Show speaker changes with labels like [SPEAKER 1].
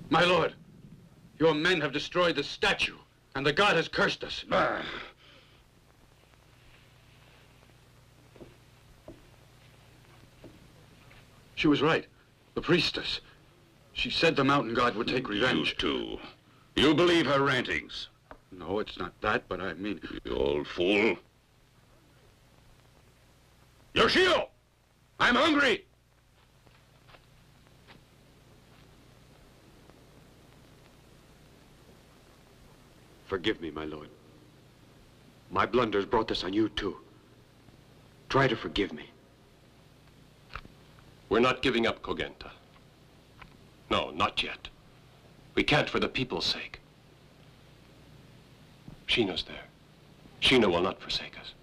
[SPEAKER 1] My lord, your men have destroyed the statue, and the god has cursed us. She was right. The priestess. She said the mountain god would take revenge.
[SPEAKER 2] You too. You believe her rantings?
[SPEAKER 1] No, it's not that, but I mean...
[SPEAKER 2] You old fool. Yoshio! I'm hungry!
[SPEAKER 3] Forgive me, my lord. My blunders brought this on you, too. Try to forgive me.
[SPEAKER 4] We're not giving up Kogenta. No, not yet. We can't for the people's sake. Shino's there. Shino will not forsake us.